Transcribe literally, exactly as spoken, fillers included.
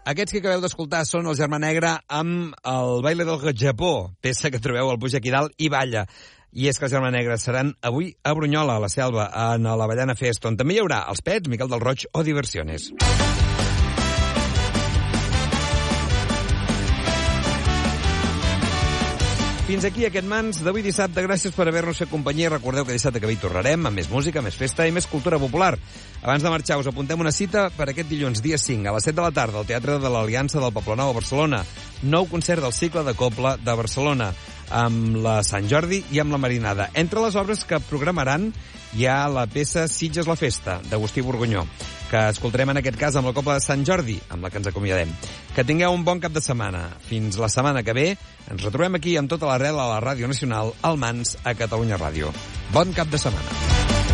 Aquests que acabeu d'escoltar són el Germà Negre amb el Baile del Japó, peça que trobeu al Puja aquí dalt i balla. I és que els Germà Negre seran avui a Brunyola, a la Selva, en la Avellana Fest, on també hi haurà els Pets, Miquel del Roig o Diversiones. Fins aquí aquest Mans d'avui dissabte. Gràcies per haver-nos fet companyia. Recordeu que dissabte que ve hi tornarem amb més música, més festa i més cultura popular. Abans de marxar us apuntem una cita per aquest dilluns, dia cinc, a les set de la tarda, al Teatre de l'Aliança del Poblenou a Barcelona. Nou concert del cicle de Cobla de Barcelona, amb la Sant Jordi i amb la Marinada. Entre les obres que programaran hi ha la peça Sitges la Festa, d'Agustí Borgunyó, que escoltarem en aquest cas amb la Cobla de Sant Jordi, amb la que ens acomiadem. Que tingueu un bon cap de setmana. Fins la setmana que ve ens retrobem aquí amb tota l'arrel a la Ràdio Nacional, al Mans, a Catalunya Ràdio. Bon cap de setmana.